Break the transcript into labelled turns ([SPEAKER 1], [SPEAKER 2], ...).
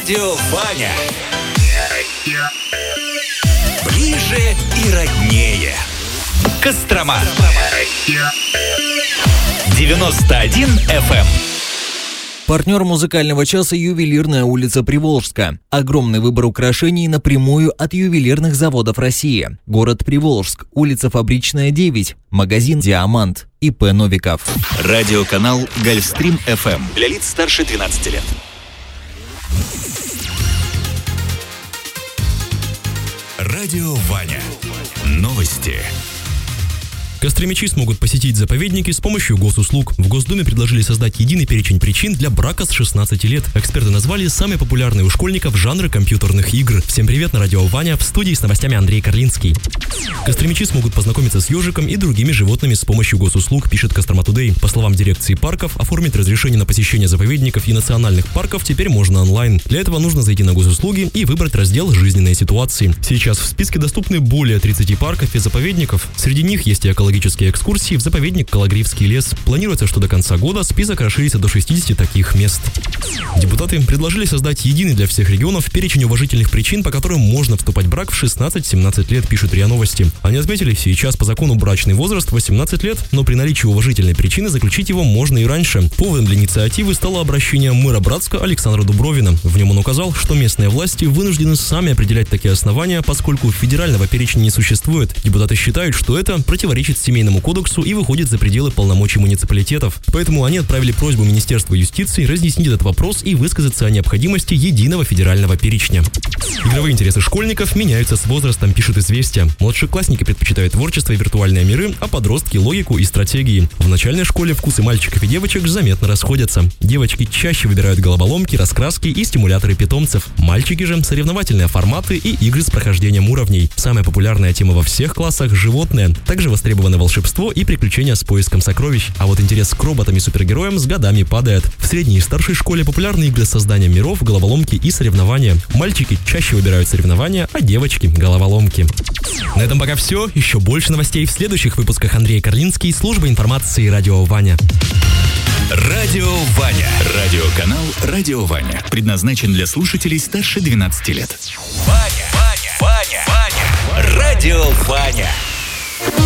[SPEAKER 1] Радио Ваня. Ближе и роднее. Кострома. 91 FM.
[SPEAKER 2] Партнер музыкального часа «Ювелирная улица Приволжска». Огромный выбор украшений напрямую от ювелирных заводов России. Город Приволжск, улица Фабричная, 9. Магазин «Диамант». ИП Новиков.
[SPEAKER 1] Радиоканал «Гольфстрим FM». Для лиц старше 12 лет. Радио Ваня. Новости.
[SPEAKER 3] Костромичи смогут посетить заповедники с помощью госуслуг. В Госдуме предложили создать единый перечень причин для брака с 16 лет. Эксперты назвали самые популярные у школьников жанры компьютерных игр. Всем привет, на радио Ваня, в студии с новостями Андрей Карлинский. Костромичи смогут познакомиться с ежиком и другими животными с помощью госуслуг, пишет Кострома Тудей. По словам дирекции парков, оформить разрешение на посещение заповедников и национальных парков теперь можно онлайн. Для этого нужно зайти на госуслуги и выбрать раздел «Жизненные ситуации». Сейчас в списке доступны более 30 парков и заповедников. Среди них есть и экологические экскурсии в заповедник Кологривский лес. Планируется, что до конца года список расширится до 60 таких мест. Депутаты предложили создать единый для всех регионов перечень уважительных причин, по которым можно вступать в брак в 16-17 лет, пишут РИА Новости. Они отметили, сейчас по закону брачный возраст 18 лет, но при наличии уважительной причины заключить его можно и раньше. Поводом для инициативы стало обращение мэра Братска Александра Дубровина. В нем он указал, что местные власти вынуждены сами определять такие основания, поскольку федерального перечня не существует. Депутаты считают, что это противоречит Семейному кодексу и выходит за пределы полномочий муниципалитетов. Поэтому они отправили просьбу Министерству юстиции разъяснить этот вопрос и высказаться о необходимости единого федерального перечня. Игровые интересы школьников меняются с возрастом, пишет «Известия». Младшеклассники предпочитают творчество и виртуальные миры, а подростки – логику и стратегии. В начальной школе вкусы мальчиков и девочек заметно расходятся. Девочки чаще выбирают головоломки, раскраски и стимуляторы питомцев. Мальчики же – соревновательные форматы и игры с прохождением уровней. Самая популярная тема во всех классах – животные. Также востребованы волшебство и приключения с поиском сокровищ. А вот интерес к роботам и супергероям с годами падает. В средней и старшей школе популярны игры с созданием миров, головоломки и соревнования. Мальчики чаще выбирают соревнования, а девочки – головоломки. На этом пока все. Еще больше новостей в следующих выпусках. Андрей Карлинский, служба информации «Радио Ваня».
[SPEAKER 1] Радио Ваня. Радиоканал «Радио Ваня». Предназначен для слушателей старше 12 лет. Ваня. Радио Ваня.